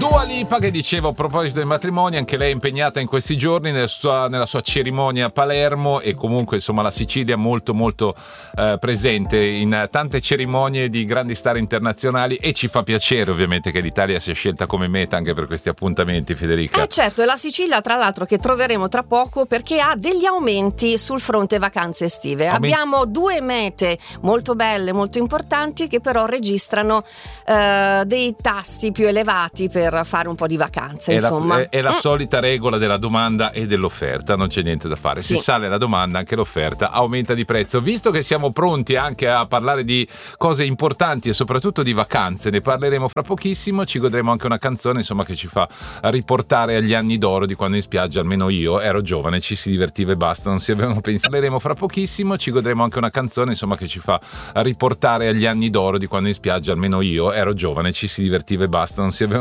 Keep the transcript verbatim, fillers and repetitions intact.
Dua Lipa, che dicevo a proposito del matrimonio, anche lei è impegnata in questi giorni nella sua, nella sua cerimonia a Palermo, e comunque insomma la Sicilia è molto molto eh, presente in tante cerimonie di grandi star internazionali, e ci fa piacere ovviamente che l'Italia sia scelta come meta anche per questi appuntamenti, Federica. Eh certo, e la Sicilia tra l'altro che troveremo tra poco, perché ha degli aumenti sul fronte vacanze estive. Aument- Abbiamo due mete molto belle, molto importanti, che però registrano eh, dei tassi più elevati per fare un po' di vacanze, è insomma. La, è, è la mm. solita regola della domanda e dell'offerta, non c'è niente da fare. Sì. Se sale la domanda, anche l'offerta aumenta di prezzo. Visto che siamo pronti anche a parlare di cose importanti e soprattutto di vacanze, ne parleremo fra pochissimo. Ci godremo anche una canzone, insomma, che ci fa riportare agli anni d'oro di quando in spiaggia, almeno io ero giovane, ci si divertiva e basta, non si avevano pensato. Parleremo fra pochissimo, ci godremo anche una canzone, insomma, che ci fa riportare agli anni d'oro di quando in spiaggia, almeno io ero giovane, ci si divertiva e basta, non si avevano